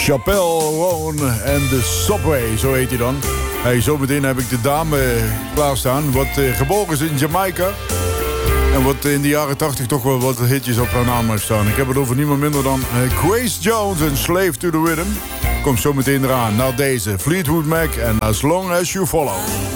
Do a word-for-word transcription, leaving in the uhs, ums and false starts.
Chappelle Roan en de Subway, zo heet hij dan. Hey, zometeen heb ik de dame klaarstaan, wat uh, geboren is in Jamaica. En wat in de jaren tachtig toch wel wat hitjes op haar naam heeft staan. Ik heb het over niemand minder dan uh, Grace Jones en Slave to the Rhythm. Komt zometeen eraan, naar deze Fleetwood Mac en As Long As You Follow.